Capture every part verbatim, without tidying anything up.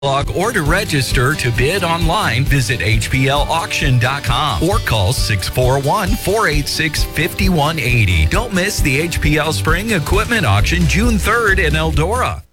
Log or to register to bid online, visit H P L auction dot com or call six four one, four eight six, five one eight zero. Don't miss the H P L Spring Equipment Auction June third in Eldora.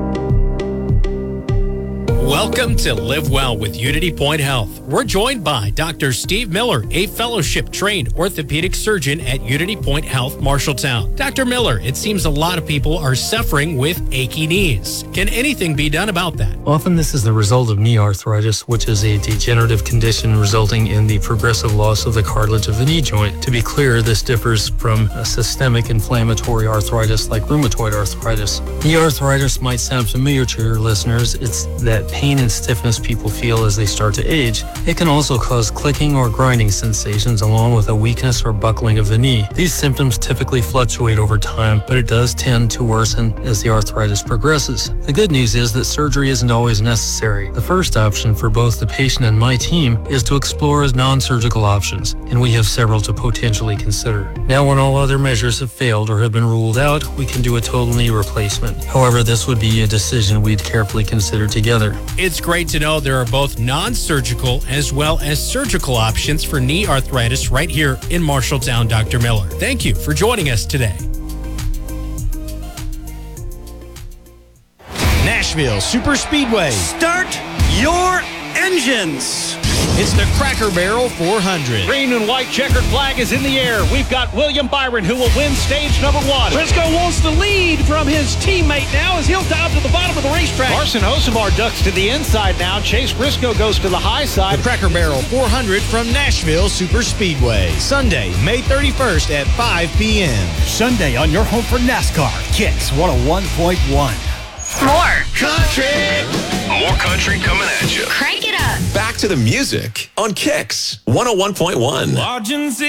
Welcome to Live Well with Unity Point Health. We're joined by Doctor Steve Miller, a fellowship-trained orthopedic surgeon at Unity Point Health, Marshalltown. Doctor Miller, it seems a lot of people are suffering with achy knees. Can anything be done about that? Often this is the result of knee arthritis, which is a degenerative condition resulting in the progressive loss of the cartilage of the knee joint. To be clear, this differs from a systemic inflammatory arthritis like rheumatoid arthritis. Knee arthritis might sound familiar to your listeners. It's that pain and stiffness people feel as they start to age. It can also cause clicking or grinding sensations along with a weakness or buckling of the knee. These symptoms typically fluctuate over time, but it does tend to worsen as the arthritis progresses. The good news is that surgery isn't always necessary. The first option for both the patient and my team is to explore non-surgical options, and we have several to potentially consider. Now, when all other measures have failed or have been ruled out, we can do a total knee replacement. However, this would be a decision we'd carefully consider together. It's great to know there are both non-surgical as well as surgical options for knee arthritis right here in Marshalltown, Doctor Miller. Thank you for joining us today. Nashville Super Speedway. Start your engines. It's the Cracker Barrel four hundred. Green and white checkered flag is in the air. We've got William Byron who will win stage number one. Briscoe wants the lead from his teammate now as he'll dive to the bottom of the racetrack. Carson Hosemar ducks to the inside now. Chase Briscoe goes to the high side. The Cracker Barrel four hundred from Nashville Super Speedway. Sunday, May thirty-first at five p.m. Sunday on your home for NASCAR. Kicks one oh one point one. More country. More country coming at you. Crank it up. Back to the music on Kicks one oh one point one.